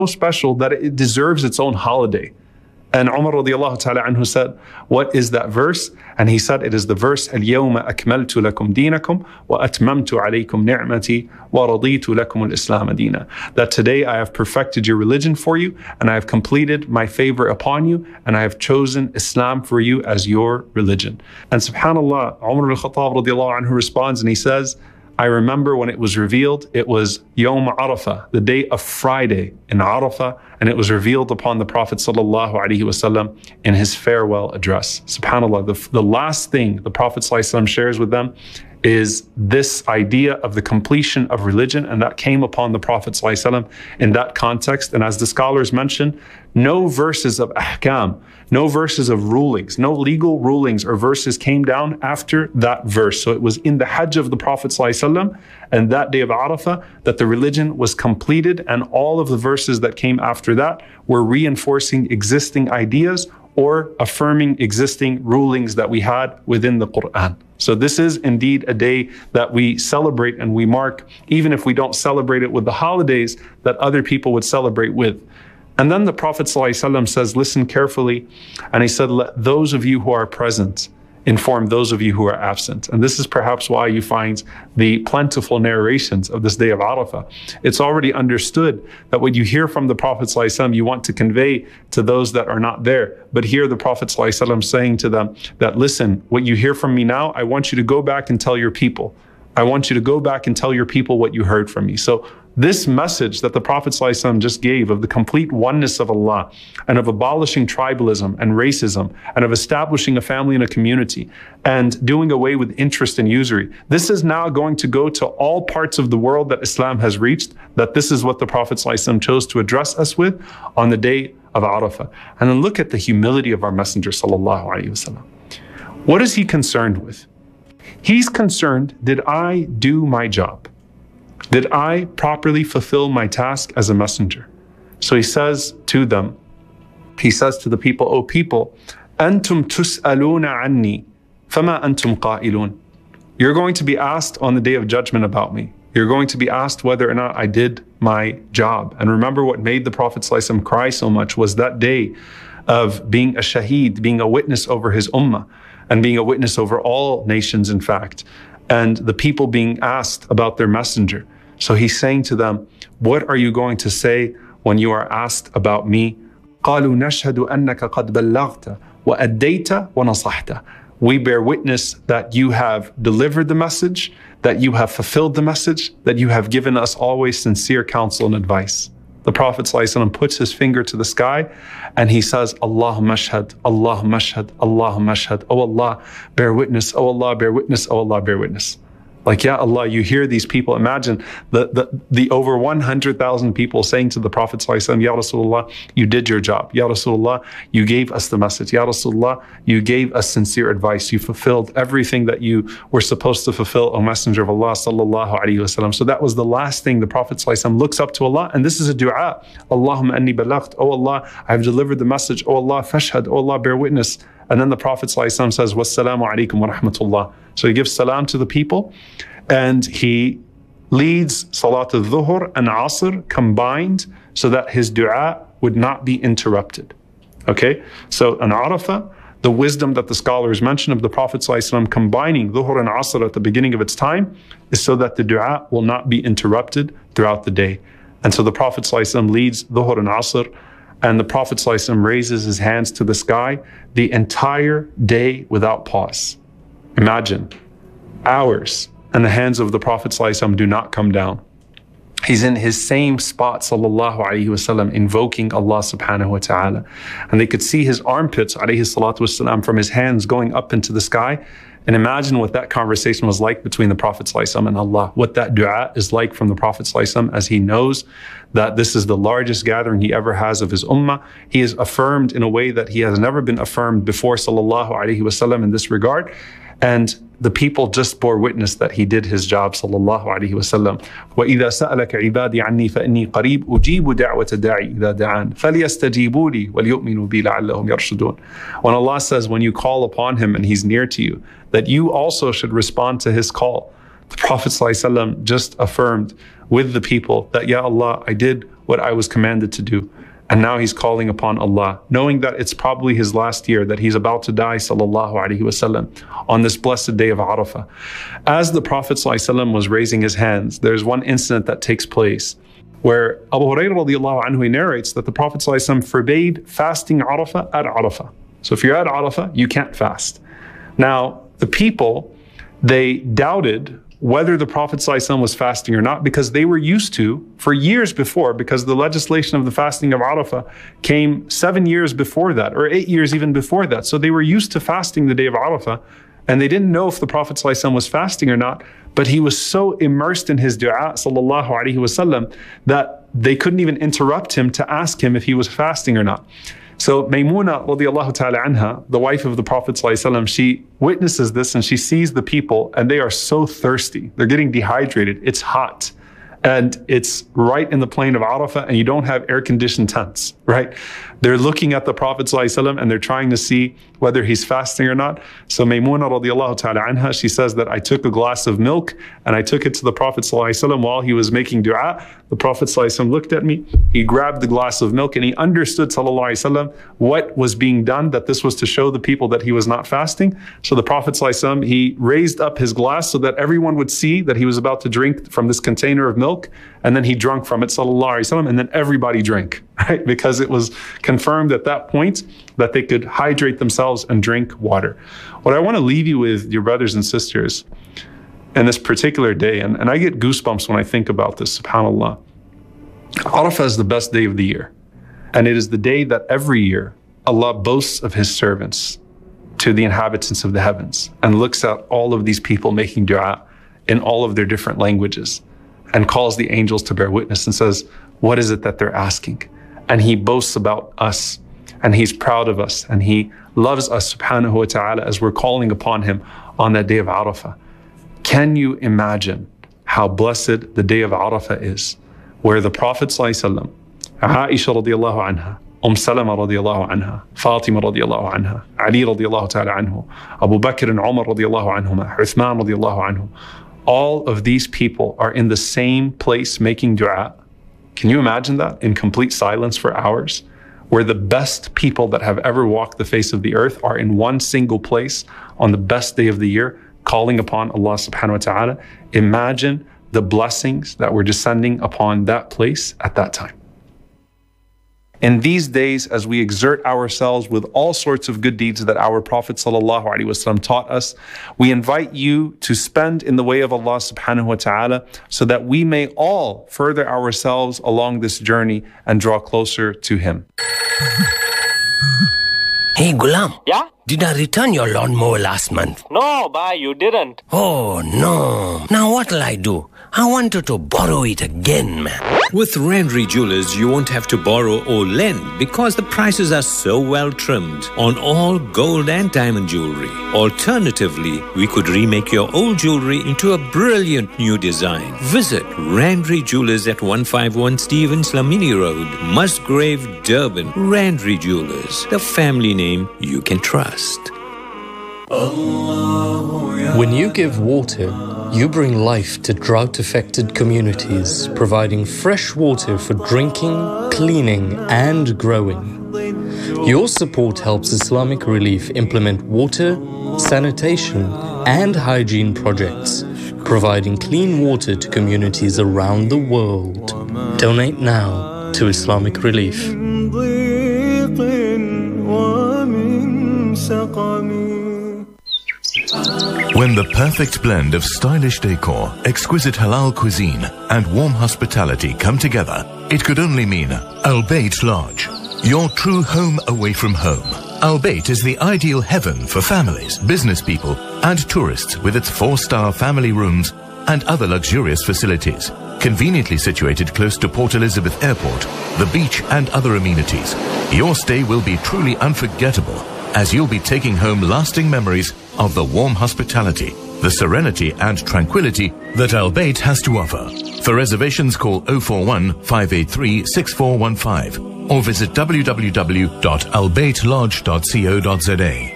special that it deserves its own holiday. And Umar radiallahu ta'ala anhu said, what is that verse? And he said, it is the verse, الْيَوْمَ أَكْمَلْتُ لَكُمْ دِينَكُمْ وَأَتْمَمْتُ عَلَيْكُمْ نِعْمَتِي وَرَضِيتُ لَكُمُ الْإِسْلَامَ دِينًا. That today I have perfected your religion for you, and I have completed my favor upon you, and I have chosen Islam for you as your religion. And subhanAllah, Umar al-Khattab radiallahu anhu responds and he says, I remember when it was revealed, it was Yawm Arafah, the day of Friday in Arafah, and it was revealed upon the Prophet sallallahu alaihi wasallam in his farewell address. SubhanAllah, the last thing the Prophet sallallahu alaihi wasallam shares with them is this idea of the completion of religion, and that came upon the Prophet ﷺ in that context. And as the scholars mention, no verses of ahkam, no verses of rulings, no legal rulings or verses came down after that verse. So it was in the Hajj of the Prophet ﷺ and that day of Arafah that the religion was completed, and all of the verses that came after that were reinforcing existing ideas or affirming existing rulings that we had within the Quran. So this is indeed a day that we celebrate and we mark, even if we don't celebrate it with the holidays that other people would celebrate with. And then the Prophet ﷺ says, listen carefully, and he said, let those of you who are present inform those of you who are absent. And this is perhaps why you find the plentiful narrations of this day of Arafah. It's already understood that what you hear from the Prophet ﷺ, you want to convey to those that are not there. But here the Prophet ﷺ saying to them that, listen, what you hear from me now, I want you to go back and tell your people. I want you to go back and tell your people what you heard from me. So this message that the Prophet ﷺ just gave of the complete oneness of Allah and of abolishing tribalism and racism and of establishing a family and a community and doing away with interest and usury, this is now going to go to all parts of the world that Islam has reached, that this is what the Prophet ﷺ chose to address us with on the day of Arafah. And then look at the humility of our Messenger sallallahu alaihi wasallam. What is he concerned with? He's concerned, did I do my job? Did I properly fulfill my task as a messenger? So he says to them, he says to the people, O people, أنتم تسألون عني فما أنتم قائلون. You're going to be asked on the day of judgment about me. You're going to be asked whether or not I did my job. And remember, what made the Prophet ﷺ cry so much was that day of being a shaheed, being a witness over his ummah, and being a witness over all nations, in fact, and the people being asked about their messenger. So he's saying to them, what are you going to say when you are asked about me? قالوا نشهد أنك قد بلغت وأديت ونصحت. We bear witness that you have delivered the message, that you have fulfilled the message, that you have given us always sincere counsel and advice. The Prophet ﷺ puts his finger to the sky and he says, Allahumma ashhad, Allahumma ashhad, Allahumma ashhad. Oh Allah, bear witness. Oh Allah, bear witness. Oh Allah, bear witness. Like, Ya Allah, you hear these people. Imagine the over 100,000 people saying to the Prophet ﷺ, Ya Rasulullah, you did your job. Ya Rasulullah, you gave us the message. Ya Rasulullah, you gave us sincere advice. You fulfilled everything that you were supposed to fulfill, O Messenger of Allah sallallahu alaihi wasallam. So that was the last thing the Prophet ﷺ looks up to Allah. And this is a dua. Allahumma anni balaght. Oh Allah, I have delivered the message. Oh Allah, fashhad. Oh Allah, bear witness. And then the Prophet ﷺ says, Wassalamu alaikum wa rahmatullah. So he gives salam to the people and he leads Salat al-Dhuhr and Asr combined so that his dua would not be interrupted. Okay, so on Arafah, the wisdom that the scholars mention of the Prophet ﷺ combining Dhuhr and Asr at the beginning of its time is so that the dua will not be interrupted throughout the day. And so the Prophet ﷺ leads Dhuhr and Asr, and the Prophet ﷺ raises his hands to the sky the entire day without pause. Imagine, hours, and the hands of the Prophet ﷺ do not come down. He's in his same spot, sallallahu alaihi wasallam, invoking Allah subhanahu wa ta'ala. And they could see his armpits, alayhi salatu wasalam, from his hands going up into the sky. And imagine what that conversation was like between the Prophet ﷺ and Allah, what that dua is like from the Prophet ﷺ as he knows that this is the largest gathering he ever has of his ummah. He is affirmed in a way that he has never been affirmed before, sallallahu alaihi wasallam, in this regard. And the people just bore witness that he did his job, sallallahu alaihi wasallam. وَإِذَا سَأَلَكَ عِبَادِي عَنِّي فَإِنِّي قَرِيبٌ أُجِيبُ دَعْوَةَ الدَّاعِ إِذَا دَعَانِ فَلْيَسْتَجِيبُوا لِي وَلْيُؤْمِنُوا بِي لَعَلَّهُمْ يَرْشُدُونَ. When Allah says, when you call upon him and he's near to you, that you also should respond to his call. The Prophet ﷺ just affirmed with the people that, Ya Allah, I did what I was commanded to do. And now he's calling upon Allah, knowing that it's probably his last year, that he's about to die, sallallahu alaihi wasallam, on this blessed day of Arafah. As the Prophet sallallahu alaihi wasallam was raising his hands, there's one incident that takes place where Abu Hurairah radiallahu anhu narrates that the Prophet sallallahu alaihi wasallam forbade fasting Arafah at Arafah. So if you're at Arafah, you can't fast. Now, the people, they doubted whether the Prophet ﷺ was fasting or not, because they were used to, for years before, because the legislation of the fasting of Arafah came 7 years before that, or 8 years even before that. So they were used to fasting the day of Arafah, and they didn't know if the Prophet ﷺ was fasting or not, but he was so immersed in his dua, sallallahu alaihi wasallam, that they couldn't even interrupt him to ask him if he was fasting or not. So Maymuna radiallahu ta'ala anha, the wife of the Prophet ﷺ, she witnesses this and she sees the people and they are so thirsty. They're getting dehydrated. It's hot. And it's right in the plain of Arafah and you don't have air-conditioned tents, right? They're looking at the Prophet ﷺ and they're trying to see whether he's fasting or not. So Maymuna radiallahu ta'ala anha, she says that I took a glass of milk and I took it to the Prophet ﷺ while he was making dua. The Prophet ﷺ looked at me, he grabbed the glass of milk and he understood sallallahu alaihi wasallam what was being done, that this was to show the people that he was not fasting. So the Prophet ﷺ, he raised up his glass so that everyone would see that he was about to drink from this container of milk, and then he drank from it sallallahu alaihi wasallam, and then everybody drank, right? Because it was confirmed at that point that they could hydrate themselves and drink water. What I want to leave you with, dear brothers and sisters, in this particular day, and I get goosebumps when I think about this, subhanAllah. Arafah is the best day of the year. And it is the day that every year Allah boasts of his servants to the inhabitants of the heavens and looks at all of these people making dua in all of their different languages and calls the angels to bear witness and says, what is it that they're asking? And he boasts about us and he's proud of us and he loves us subhanahu wa ta'ala as we're calling upon him on that day of Arafah. Can you imagine how blessed the day of Arafah is, where the Prophet ﷺ, Aisha radiallahu anha, Salama radiallahu anha, Fatima radiallahu anha, Ali radiallahu ta'ala anhu, Abu Bakr and Umar radiallahu anhuma, Uthman radiallahu anhu, all of these people are in the same place making dua. Can you imagine that? In complete silence for hours, where the best people that have ever walked the face of the earth are in one single place on the best day of the year, calling upon Allah subhanahu wa ta'ala. Imagine the blessings that were descending upon that place at that time. In these days, as we exert ourselves with all sorts of good deeds that our Prophet ﷺ taught us, we invite you to spend in the way of Allah subhanahu wa ta'ala so that we may all further ourselves along this journey and draw closer to Him. Hey, Ghulam. Yeah? Did I return your lawnmower last month? No, bhai, you didn't. Oh, no. Now what'll I do? I wanted to borrow it again, man. With Randry Jewelers, you won't have to borrow or lend because the prices are so well trimmed on all gold and diamond jewelry. Alternatively, we could remake your old jewelry into a brilliant new design. Visit Randry Jewelers at 151 Stevens Lamini Road, Musgrave, Durban. Randry Jewelers, the family name you can trust. When you give water, you bring life to drought-affected communities, providing fresh water for drinking, cleaning, and growing. Your support helps Islamic Relief implement water, sanitation, and hygiene projects, providing clean water to communities around the world. Donate now to Islamic Relief. When the perfect blend of stylish decor, exquisite halal cuisine, and warm hospitality come together, it could only mean Al Bayt Lodge, your true home away from home. Al Bayt is the ideal heaven for families, business people, and tourists with its 4-star family rooms and other luxurious facilities. Conveniently situated close to Port Elizabeth Airport, the beach, and other amenities, your stay will be truly unforgettable, as you'll be taking home lasting memories of the warm hospitality, the serenity and tranquility that Al Bayt has to offer. For reservations, call 041-583-6415 or visit www.albaytlodge.co.za.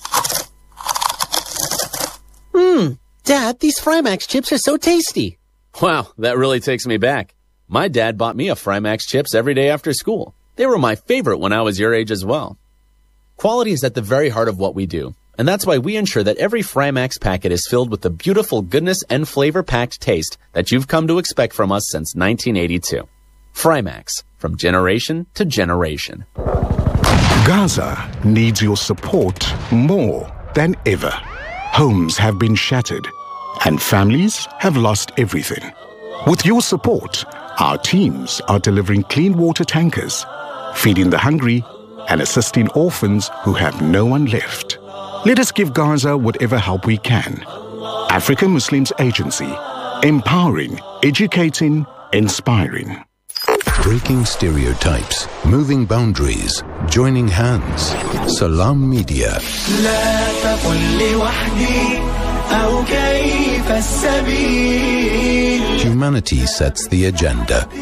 Dad, these Frymax chips are so tasty. Wow, that really takes me back. My dad bought me a Frymax chips every day after school. They were my favorite when I was your age as well. Quality is at the very heart of what we do, and that's why we ensure that every Frymax packet is filled with the beautiful goodness and flavor-packed taste that you've come to expect from us since 1982. Frymax, from generation to generation. Gaza needs your support more than ever. Homes have been shattered, and families have lost everything. With your support, our teams are delivering clean water tankers, feeding the hungry, and assisting orphans who have no one left. Let us give Gaza whatever help we can. African Muslims Agency, empowering, educating, inspiring. Breaking stereotypes, moving boundaries, joining hands. Salam Media. Humanity sets the agenda.